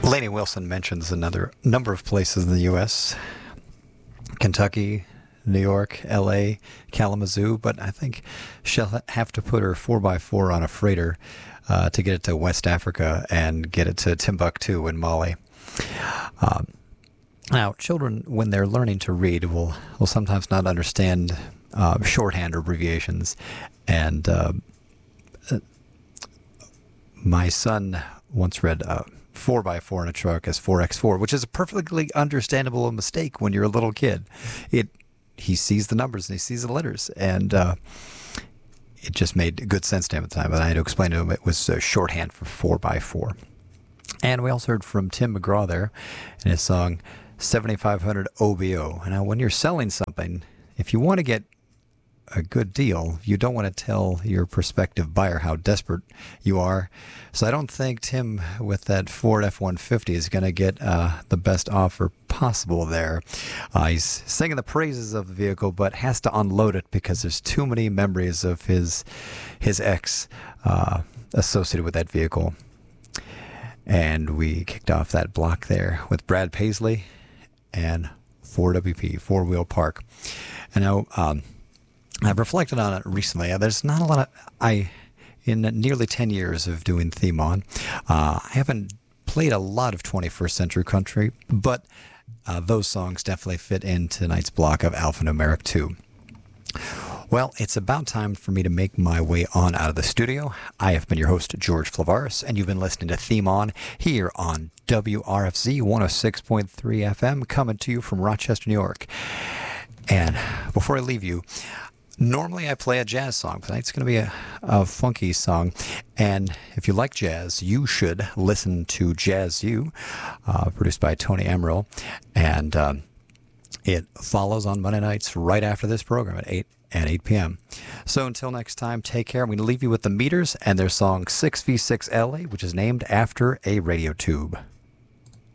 Lainey Wilson mentions another number of places in the U.S. Kentucky, New York, L.A., Kalamazoo, but I think she'll have to put her 4x4 on a freighter to get it to West Africa and get it to Timbuktu in Mali. Now, children, when they're learning to read, will sometimes not understand shorthand or abbreviations. And my son once read 4x4 in a truck as 4x4, which is a perfectly understandable mistake when you're a little kid. He sees the numbers and he sees the letters, and it just made good sense to him at the time. But I had to explain to him it was shorthand for 4x4. And we also heard from Tim McGraw there in his song 7500 OBO. Now, when you're selling something, if you want to get a good deal, you don't want to tell your prospective buyer how desperate you are. So I don't think Tim with that Ford F-150 is going to get the best offer possible there. He's singing the praises of the vehicle, but has to unload it because there's too many memories of his ex associated with that vehicle. And we kicked off that block there with Brad Paisley and 4WP, Four Wheel Park. And now I've reflected on it recently. There's not a lot of... in nearly 10 years of doing Theme On, I haven't played a lot of 21st century country, but those songs definitely fit in tonight's block of Alphanumeric 2. Well, it's about time for me to make my way on out of the studio. I have been your host, George Flavaris, and you've been listening to Theme On here on WRFZ 106.3 FM, coming to you from Rochester, New York. And before I leave you, normally I play a jazz song. Tonight's going to be a funky song. And if you like jazz, you should listen to Jazz U, produced by Tony Emerald. And it follows on Monday nights right after this program at 8 p.m. So until next time, take care. I'm going to leave you with the Meters and their song 6v6 LA, which is named after a radio tube.